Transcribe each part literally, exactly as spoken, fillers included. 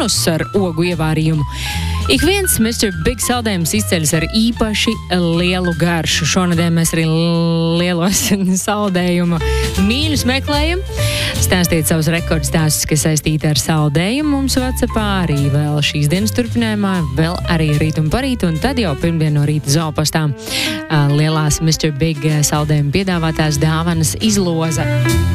bōnus ar ogu ievārījumu. Ik viens mister Big saldējums izceļas ar īpaši lielu garšu. Šonedēļ mēs arī lielos saldējumu mīļus meklējam. Stāstiet savus rekordstāstus, kas saistīti ar saldējumu mums WhatsAppā, arī vēl šīs dienas turpinājumā, vēl arī rīt un parīt, un tad jau pirmdien no rīta Zoopastā lielās mister Big saldējuma piedāvātās dāvanas izloza.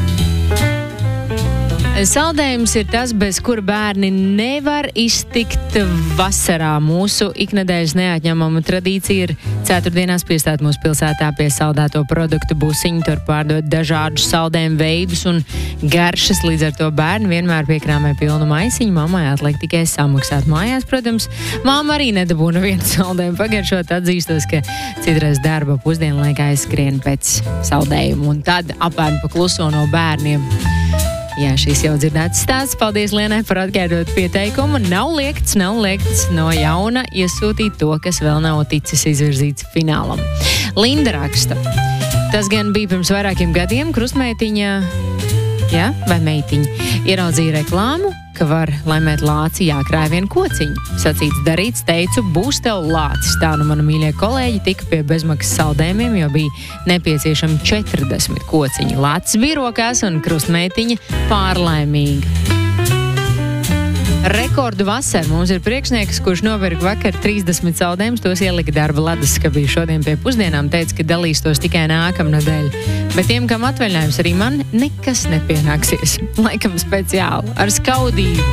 Saldējums ir tas, bez kura bērni nevar iztikt vasarā. Mūsu iknedēļas neatņemama tradīcija ir ceturtdienās piestāt mūsu pilsētā pie saldēto produktu busiņu, tur pārdot dažādus saldējumu veidus un garšas, līdz ar to bērni vienmēr piekrāmē pilnu maisiņu, mammai atliek tikai samaksāt mājās, protams. Mamma arī nedabūna vienu saldējumu pagaršot, atzīstos, ka citreiz darba pusdienlaikā aizskrien pēc saldējumu un tad apēd pa kluso no bērniem. Jā, šīs jau dzirdētas stāsts. Paldies Lienai par atgādot pieteikumu. Nav liekts, nav liekts no jauna iesūtīt to, kas vēl nav ticis izvirzīts finālam. Linda raksta. Tas gan bija pirms vairākiem gadiem. Krustmeitiņa, jā, vai meitiņa, ieraudzīja reklāmu, ka var laimēt lāci jākrāj vien kociņu. Sacīts darīts, teicu, būs tev lācis. Tā nu mani mīļie kolēģi tika pie bezmaksas saldējumiem, jo bija nepieciešami četrdesmit kociņi. Lācis bija rokās un krustmeitiņa pārlaimīga. Rekordu vasar mums ir priekšnieks, kurš nopirka vakar trīsdesmit saldējumus, tos ielika darba leduskapī. Šodien pie pusdienām teica, ka dalīs tos tikai nākamnedēļ. Bet tiem, kam atvaļinājums, arī man nekas nepienāksies. Laikam speciāli, ar skaudību.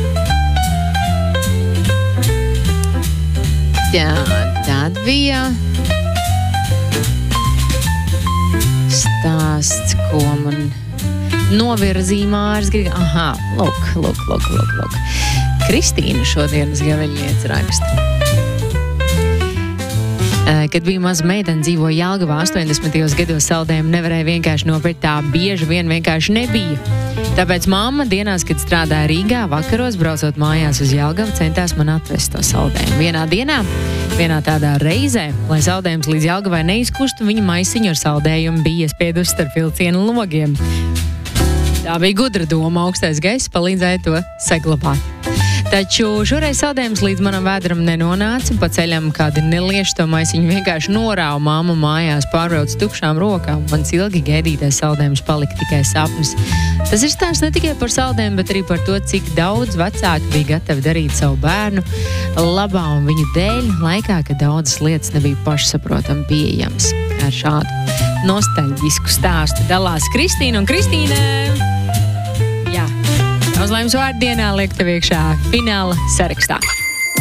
Jā, tad bija stāsts, ko man novirzīja Māris. Aha, lūk, lūk, lūk, lūk, lūk. Kristīna šodienas gaveļniece raksta. Kad bija maza meitene, dzīvoja Jelgavā astoņdesmitajos gados, saldējumu nevarēja vienkārši nopirkt, tā bieži vien vienkārši nebija. Tāpēc mamma dienās, kad strādāja Rīgā, vakaros braucot mājās uz Jelgavu, centās man atvest to saldējumu. Vienā dienā, vienā tādā reizē, lai saldējums līdz Jelgavai neizkustu, viņa maisiņu ar saldējumu bija iespiedusi starp vilcienu logiem. Tā bija gudra doma, augstais gaiss palīdzēja to saglabāt. Taču šoreiz saldējums līdz manam vēderam nenonāca. Pa ceļam kādi nelieši to maisiņu vienkārši norāva. Māma mājās pārbrauc tukšām rokām. Mans ilgi gaidītais saldējums palika tikai sapnis. Tas ir stāsts ne tikai par saldējumu, bet arī par to, cik daudz vecāki bija gatavi darīt savu bērnu labā un viņu dēļ laikā, kad daudzas lietas nebija pašsaprotami pieejams. Ar šādu nostalģisku stāstu dalās Kristīna un Kristīna. Jā. Uz laimes vārdu dienā liek tev iekšā fināla sarakstā.